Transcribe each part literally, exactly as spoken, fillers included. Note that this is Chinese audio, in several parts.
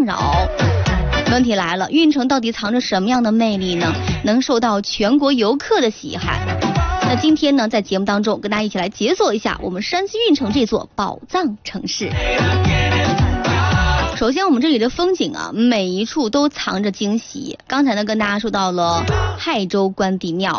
扰。问题来了，运城到底藏着什么样的魅力呢？能受到全国游客的喜爱？那今天呢，在节目当中跟大家一起来解锁一下我们山西运城这座宝藏城市。首先我们这里的风景啊，每一处都藏着惊喜。刚才呢跟大家说到了亥州关帝庙，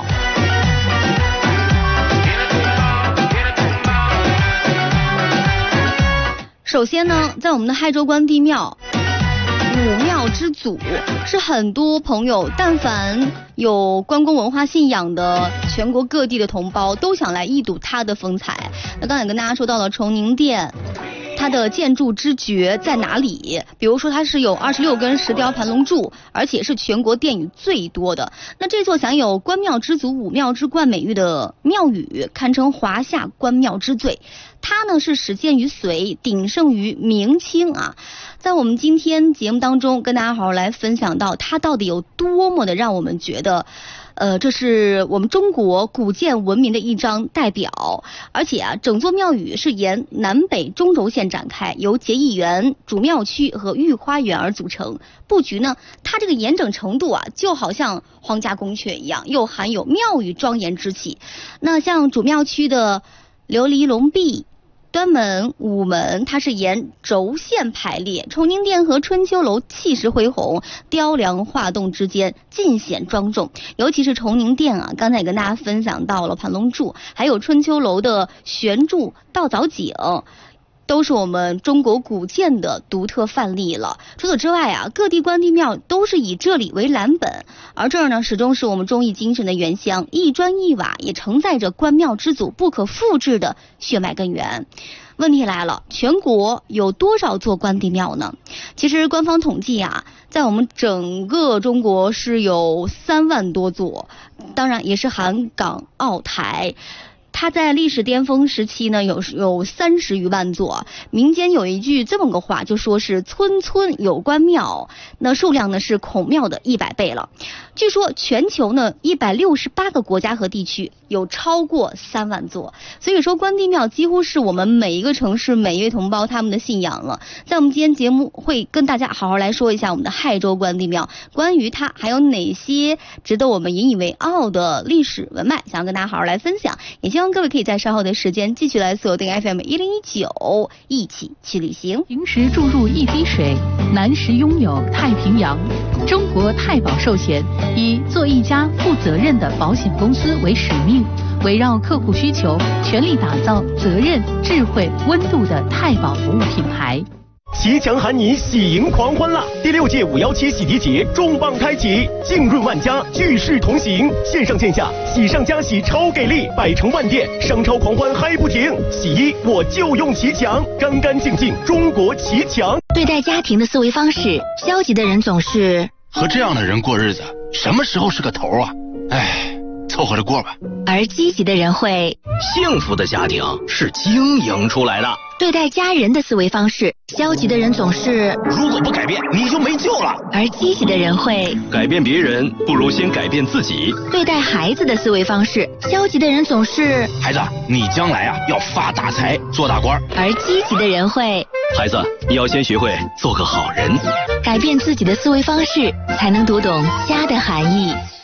首先呢在我们的亥州关帝庙，五庙之祖，是很多朋友但凡有关公文化信仰的全国各地的同胞都想来一睹它的风采。那刚才跟大家说到了崇宁殿，它的建筑之绝在哪里？比如说它是有二十六根石雕盘龙柱，而且是全国殿宇最多的。那这座享有关庙之祖五庙之冠美誉的庙宇，堪称华夏关庙之最。它呢是始建于隋，鼎盛于明清啊。在我们今天节目当中跟大家好好来分享到它到底有多么的让我们觉得呃，这是我们中国古建文明的一张代表。而且啊，整座庙宇是沿南北中轴线展开，由结义园、主庙区和御花园而组成。布局呢，它这个严整程度啊，就好像皇家宫阙一样，又含有庙宇庄严之气。那像主庙区的琉璃龙壁、端门、午门，它是沿轴线排列。崇宁殿和春秋楼气势恢宏，雕梁画栋之间尽显庄重。尤其是崇宁殿啊，刚才也跟大家分享到了盘龙柱，还有春秋楼的悬柱倒藻井，都是我们中国古建的独特范例了。除此之外啊，各地关帝庙都是以这里为蓝本，而这儿呢始终是我们忠义精神的原乡，一砖一瓦也承载着关庙之祖不可复制的血脉根源。问题来了，全国有多少座关帝庙呢？其实官方统计啊，在我们整个中国是有三万多座，当然也是含港澳台。它在历史巅峰时期呢，有有三十余万座。民间有一句这么个话，就说是村村有关庙，那数量呢是孔庙的一百倍了。据说全球呢一百六十八个国家和地区有超过三万座，所以说关帝庙几乎是我们每一个城市每一位同胞他们的信仰了。在我们今天节目会跟大家好好来说一下我们的亥州关帝庙，关于它还有哪些值得我们引以为傲的历史文脉，想要跟大家好好来分享。也希望各位可以在稍后的时间继续来锁定 F M 一零一九，一起去旅行。 平时注入一滴水，南时拥有太平洋。中国太保寿险以做一家负责任的保险公司为使命，围绕客户需求，全力打造责任、智慧、温度的太保服务品牌。 骑墙喊你喜迎狂欢啦！第六届五幺七洗涤节重磅开启，浸润万家，聚势同行，线上线下喜上加喜超给力，百城万店商超狂欢嗨不停。洗衣我就用骑墙，干干净净中国骑墙。 对待家庭的思维方式，消极的人总是和这样的人过日子，什么时候是个头啊？哎，凑合着过吧。 而积极的人会， 幸福的家庭是经营出来的。 对待家人的思维方式，消极的人总是如果不改变，你就没救了。 而积极的人会改变别人，不如先改变自己。 对待孩子的思维方式，消极的人总是孩子，你将来啊要发大财，做大官。 而积极的人会孩子，你要先学会做个好人。 改变自己的思维方式，才能读懂家的含义。